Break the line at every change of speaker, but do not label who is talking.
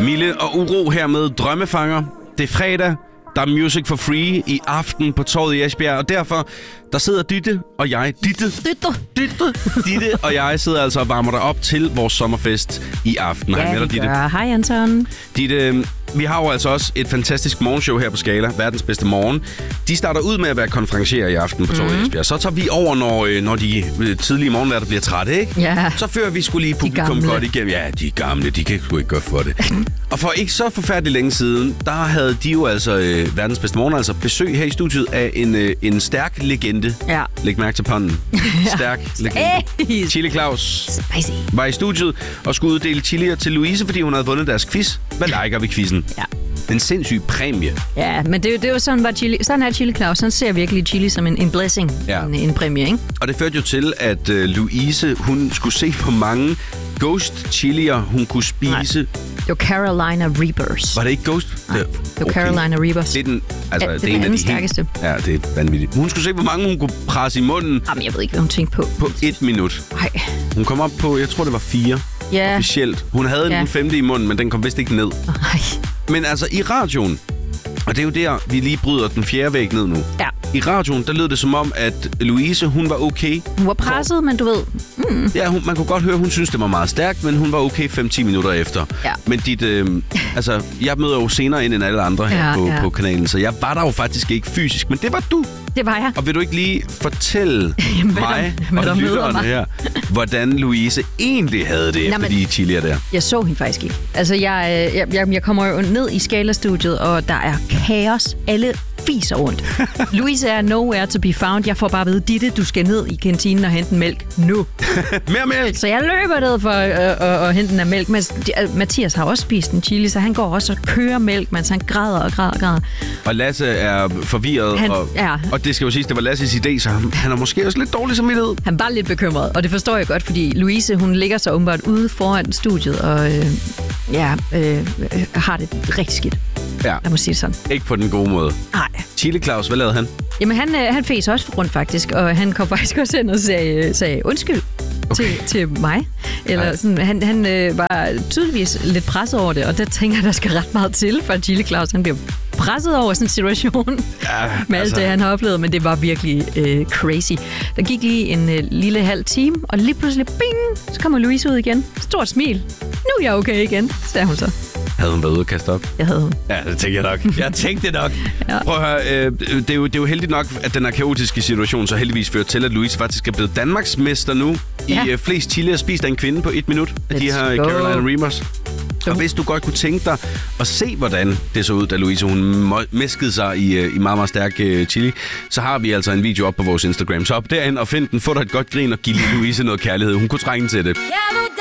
Mille og Uro her med Drømmefanger. Det er fredag. Der er music for free i aften på Torvet i Esbjerg, og derfor der sidder Ditte og jeg. Ditte og jeg sidder altså og varmer dig op til vores sommerfest i aften.
Ja, vi gør. Hej, Anton.
Ditte, vi har jo altså også et fantastisk morgenshow her på Skala, verdens bedste morgen. De starter ud med at være konferencier i aften på Torvet i Esbjerg. Så tager vi over, når de tidlige morgenværter bliver trætte, ikke?
Ja.
Så fører vi skulle lige publikum godt igennem. Ja, de gamle, de kan sgu ikke gøre for det. Og for ikke så forfærdeligt længe siden, der havde de jo altså verdens bedste morgen, altså besøg her i studiet af en stærk legende.
Ja.
Læg mærke til panden. Stærk legende. Chili Claus var i studiet og skulle uddele chilier til Louise, fordi hun havde vundet deres quiz. Hvad liker vi quizzen?
Ja.
En sindssyg præmie.
Ja, men det er jo sådan er Chili Claus. Han ser virkelig chili som en blessing. Ja. En præmie, ikke?
Og det førte jo til, at Louise, hun skulle se på mange ghost chilier, hun kunne spise.
Nej. Det var Carolina Reapers.
Var det ikke ghost?
Nej, det var Carolina Reapers.
Det er den,
det er en af de stærkeste.
Ja, det er vanvittigt. Hun skulle se, hvor mange hun kunne presse i munden.
Jamen, jeg ved ikke, hvad hun tænkte på.
På 1 minut.
Nej.
Hun kom op på, jeg tror, det var 4.
Ja.
Officielt. Hun havde den 5. i munden, men den kom vist ikke ned.
Nej.
Men altså, i radioen, og det er jo der, vi lige bryder den 4. væg ned nu.
Ja.
I radioen, der lød det som om, at Louise, hun var okay.
Hun var presset, men du ved...
Ja, man kunne godt høre, hun synes det var meget stærkt, men hun var okay 5-10 minutter efter.
Ja.
Men altså, jeg møder jo senere ind end alle andre her på kanalen, så jeg var der jo faktisk ikke fysisk, men det var du.
Det var jeg.
Og vil du ikke lige fortælle mig og lytterne her, hvordan Louise egentlig havde det efter de chilier der?
Jeg så hende faktisk ikke. Altså, jeg kommer jo ned i Skala-studiet, og der er kaos. Alle fiser rundt. Louise er nowhere to be found. Jeg får bare at vide, Ditte, du skal ned i kantinen og hente mælk nu.
Mere mælk!
Så jeg løber ned for at hente den af mælk. Men Mathias har også spist en chili, så han går også og kører mælk, mens han græder.
Og Lasse er forvirret, og det skal jo siges, det var Lasses idé, så han er måske også lidt dårlig samvittighed.
Han var lidt bekymret, og det forstår jeg godt, fordi Louise, hun ligger så åbenbart ude foran studiet, og har det rigtig skidt.
Ja.
Jeg må sige det sådan.
Ikke på den gode måde.
Nej.
Chili Claus, hvad lavede han?
Jamen, han fes også rundt faktisk, og han kom faktisk også ind og sagde undskyld til mig. Eller sådan, han var tydeligvis lidt presset over det, og der tænker jeg, der skal ret meget til, for at Chili Claus, han bliver presset over sådan en situation med alt det, han har oplevet, men det var virkelig crazy. Der gik lige en lille halv time, og lige pludselig, bing, så kommer Louise ud igen. Stort smil. Nu er jeg okay igen, sagde hun så.
Havde hun været ude og kaste op?
Jeg havde hun.
Ja, det tænkte jeg nok. Jeg tænkte det nok. Ja. Prøv at høre, det er jo heldigt nok, at den her kaotiske situation så heldigvis fører til, at Louise faktisk er blevet Danmarksmester nu i flest chilier spist af en kvinde på 1 minut af de her Carolina Reapers. Og hvis du godt kunne tænke dig at se, hvordan det så ud, da Louise hun mæskede sig i meget, meget stærk chili, så har vi altså en video op på vores Instagram. Så op derind og find den, få dig et godt grin og giv Louise noget kærlighed. Hun kunne trænge til det.